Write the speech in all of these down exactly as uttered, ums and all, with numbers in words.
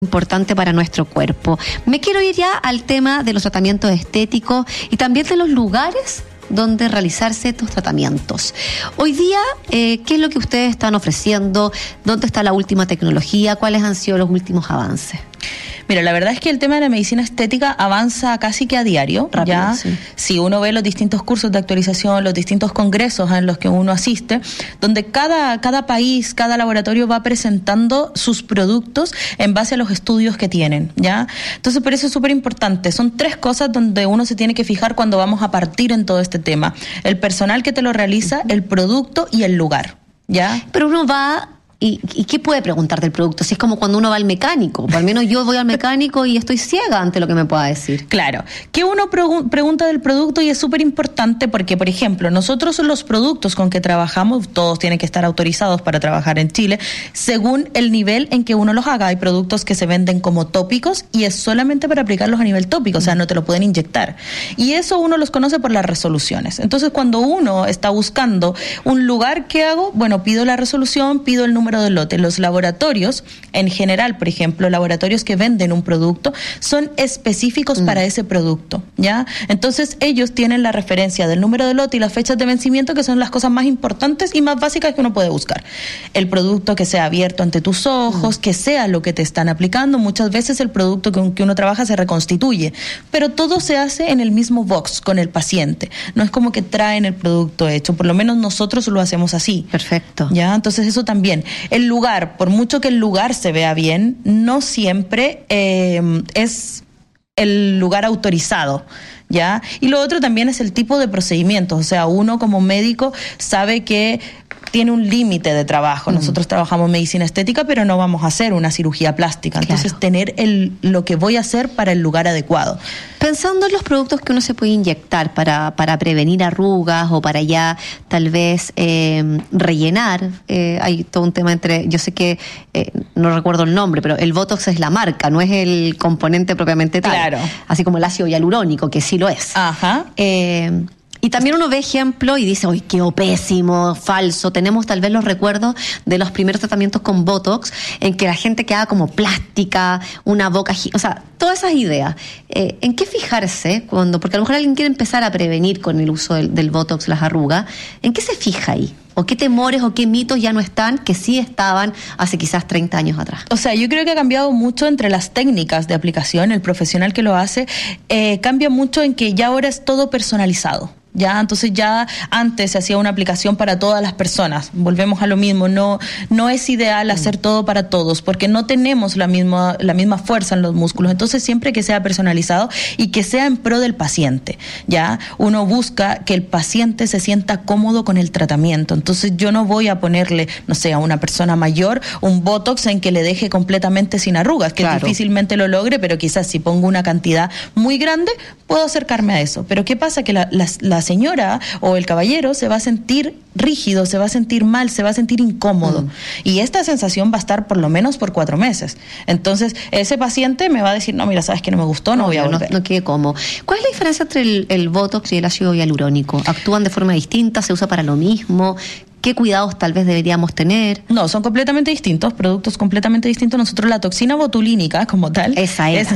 importante para nuestro cuerpo. Me quiero ir ya al tema de los tratamientos estéticos y también de los lugares donde realizarse estos tratamientos. Hoy día, eh, ¿qué es lo que ustedes están ofreciendo? ¿Dónde está la última tecnología? ¿Cuáles han sido los últimos avances? Mira, la verdad es que el tema de la medicina estética avanza casi que a diario. Rápido, ya sí. Si uno ve los distintos cursos de actualización, los distintos congresos en los que uno asiste, donde cada, cada país, cada laboratorio va presentando sus productos en base a los estudios que tienen, ¿ya? Entonces, por eso es súper importante. Son tres cosas donde uno se tiene que fijar cuando vamos a partir en todo este tema. El personal que te lo realiza, el producto y el lugar, ¿ya? Pero uno va... ¿Y, ¿Y qué puede preguntar del producto? Si es como cuando uno va al mecánico. Al menos yo voy al mecánico y estoy ciega ante lo que me pueda decir. Claro. Que uno pregu- pregunta del producto y es súper importante porque, por ejemplo, nosotros los productos con que trabajamos, todos tienen que estar autorizados para trabajar en Chile, según el nivel en que uno los haga. Hay productos que se venden como tópicos y es solamente para aplicarlos a nivel tópico, o sea, no te lo pueden inyectar. Y eso uno los conoce por las resoluciones. Entonces, cuando uno está buscando un lugar, ¿qué hago? Bueno, pido la resolución, pido el número de lote. Los laboratorios, en general, por ejemplo, laboratorios que venden un producto, son específicos mm. para ese producto, ¿ya? Entonces, ellos tienen la referencia del número de lote y las fechas de vencimiento, que son las cosas más importantes y más básicas que uno puede buscar. El producto que sea abierto ante tus ojos, mm. que sea lo que te están aplicando. Muchas veces el producto con que uno trabaja se reconstituye, pero todo se hace en el mismo box con el paciente. No es como que traen el producto hecho, por lo menos nosotros lo hacemos así. Perfecto. ¿Ya? Entonces, eso también. El lugar, por mucho que el lugar se vea bien, no siempre eh, es el lugar autorizado, ¿ya? Y lo otro también es el tipo de procedimientos, o sea, uno como médico sabe que tiene un límite de trabajo. Nosotros mm. trabajamos medicina estética, pero no vamos a hacer una cirugía plástica. Entonces, claro, tener el, lo que voy a hacer para el lugar adecuado. Pensando en los productos que uno se puede inyectar para, para prevenir arrugas o para ya tal vez eh, rellenar, eh, hay todo un tema entre, yo sé que, eh, no recuerdo el nombre, pero el Botox es la marca, no es el componente propiamente tal. Claro. Así como el ácido hialurónico, que sí lo es. Ajá. Eh, Y también uno ve ejemplo y dice, uy, qué pésimo, falso. Tenemos tal vez los recuerdos de los primeros tratamientos con Botox, en que la gente quedaba como plástica, una boca... O sea, todas esas ideas. Eh, ¿En qué fijarse cuando...? Porque a lo mejor alguien quiere empezar a prevenir con el uso del, del Botox las arrugas. ¿En qué se fija ahí? ¿O qué temores o qué mitos ya no están que sí estaban hace quizás treinta años atrás? O sea, yo creo que ha cambiado mucho entre las técnicas de aplicación. El profesional que lo hace eh, cambia mucho en que ya ahora es todo personalizado. Ya, entonces ya antes se hacía una aplicación para todas las personas. Volvemos a lo mismo, no no es ideal hacer todo para todos porque no tenemos la misma la misma fuerza en los músculos. Entonces, siempre que sea personalizado y que sea en pro del paciente, ya uno busca que el paciente se sienta cómodo con el tratamiento. Entonces, yo no voy a ponerle, no sé, a una persona mayor un Botox en que le deje completamente sin arrugas, que claro, difícilmente lo logre, pero quizás si pongo una cantidad muy grande puedo acercarme a eso. Pero ¿qué pasa? Que la, la, la señora o el caballero se va a sentir rígido, se va a sentir mal, se va a sentir incómodo. Mm. Y esta sensación va a estar por lo menos por cuatro meses. Entonces, ese paciente me va a decir, no, mira, sabes que no me gustó, no, no voy a volver. No, no quede como. ¿Cuál es la diferencia entre el, el Botox y el ácido hialurónico? ¿Actúan de forma distinta? ¿Se usa para lo mismo? ¿Qué cuidados tal vez deberíamos tener? No, son completamente distintos, productos completamente distintos. Nosotros la toxina botulínica como tal Esa es,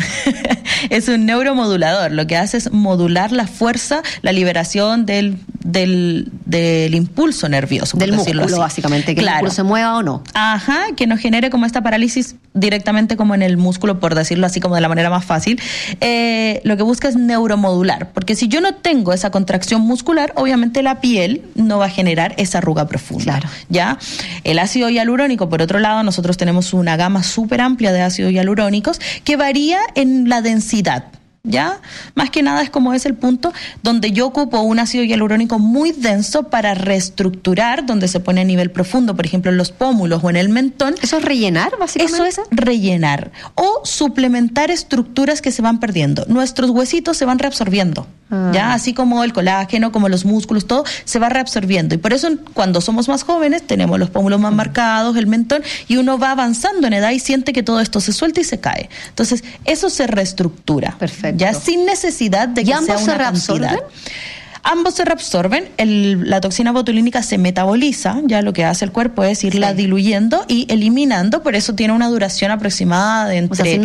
es un neuromodulador. Lo que hace es modular la fuerza, la liberación del, del, del impulso nervioso. Del músculo, así, básicamente, que claro, el músculo se mueva o no. Ajá, que nos genere como esta parálisis directamente como en el músculo, por decirlo así como de la manera más fácil. Eh, lo que busca es neuromodular, porque si yo no tengo esa contracción muscular, obviamente la piel no va a generar esa arruga profunda. Claro. ¿Ya? El ácido hialurónico, por otro lado, nosotros tenemos una gama súper amplia de ácidos hialurónicos que varía en la densidad. ¿Ya? Más que nada es como es el punto donde yo ocupo un ácido hialurónico muy denso para reestructurar, donde se pone a nivel profundo, por ejemplo en los pómulos o en el mentón. ¿Eso es rellenar, básicamente? Eso es rellenar o suplementar estructuras que se van perdiendo. Nuestros huesitos se van reabsorbiendo, ah. ¿ya? Así como el colágeno, como los músculos, todo se va reabsorbiendo. Y por eso cuando somos más jóvenes tenemos los pómulos más marcados, el mentón, y uno va avanzando en edad y siente que todo esto se suelta y se cae. Entonces, eso se reestructura. Perfecto. Ya sin necesidad de que sea una cantidad. Ambos se reabsorben, el, la toxina botulínica se metaboliza, ya lo que hace el cuerpo es irla sí. diluyendo y eliminando, por eso tiene una duración aproximada de entre... O sea, si